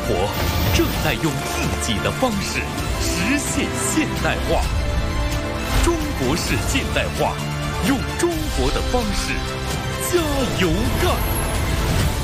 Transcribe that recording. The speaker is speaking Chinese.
活正在用自己的方式实现现代化。中国式现代化，用中国的方式加油干！